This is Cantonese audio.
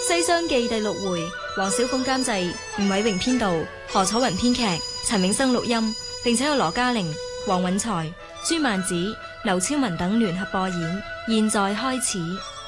西廂記第6回，黃小鳳監製，吳偉榮編導，何楚雲編劇，陳永生錄音，並且有羅嘉玲、黃允財、朱曼子、劉超文等聯合播演。現在開始。